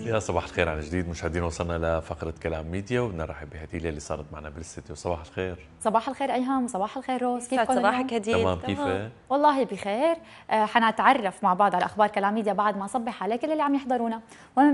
يا صباح الخير عن جديد مشاهدينا، وصلنا لفقرة كلام ميديا وبدنا نرحب بهديلة اللي صارت معنا بالاستديو. صباح الخير. صباح الخير ايهام وصباح الخير روز، كيفكم صباحك هديل؟ تمام، كيفك؟ والله بخير. حنتعرف مع بعض على اخبار كلام ميديا بعد ما صبح على كل اللي عم يحضرونا.